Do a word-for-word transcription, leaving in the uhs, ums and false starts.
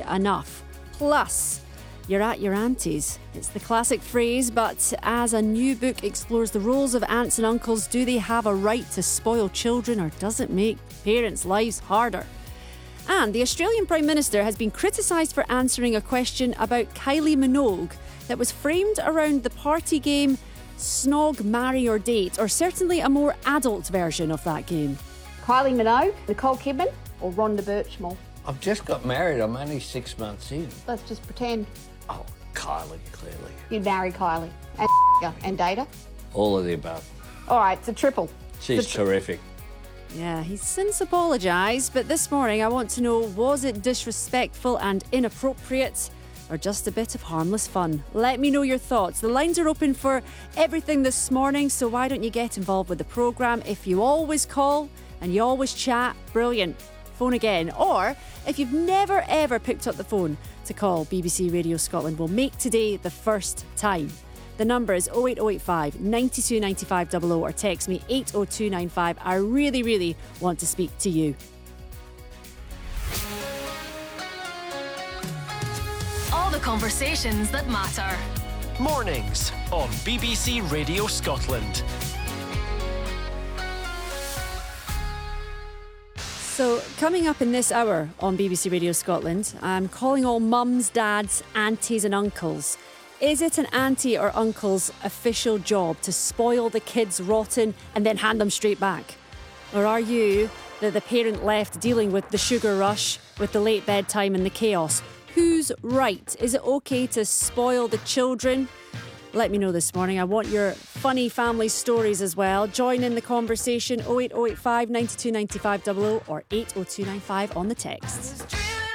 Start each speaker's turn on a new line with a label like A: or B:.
A: enough. Plus, you're at your auntie's. It's the classic phrase, but as a new book explores the roles of aunts and uncles, do they have a right to spoil children, or does it make parents' lives harder? And the Australian Prime Minister has been criticised for answering a question about Kylie Minogue that was framed around the party game Snog, Marry or Date, or certainly a more adult version of that game.
B: Kylie Minogue, Nicole Kidman or Rhonda Birchmore?
C: I've just got married. I'm only six months in.
B: Let's just pretend
C: Oh, Kylie, clearly.
B: you'd marry Kylie and and date her.
C: All of the above.
B: All right, it's a triple.
C: She's
B: It's a-
C: terrific.
A: Yeah, he's since apologised, but this morning I want to know, was it disrespectful and inappropriate, or just a bit of harmless fun? Let me know your thoughts. The lines are open for everything this morning, so why don't you get involved with the programme? If you always call and you always chat, brilliant. Phone again. Or if you've never ever picked up the phone to call B B C Radio Scotland, we'll make today the first time. The number is oh eight oh eight five, nine two nine five double oh or text me eight oh two nine five. I really, really want to speak to you.
D: All the conversations that matter.
E: Mornings on B B C Radio Scotland.
A: So, coming up in this hour on B B C Radio Scotland, I'm calling all mums, dads, aunties and uncles. Is it an auntie or uncle's official job to spoil the kids rotten and then hand them straight back? Or are you the, the parent left dealing with the sugar rush, with the late bedtime and the chaos? Who's right? Is it okay to spoil the children? Let me know this morning. I want your funny family stories as well. Join in the conversation. oh eight oh eight five, nine two nine five double oh or eight oh two nine five on the text.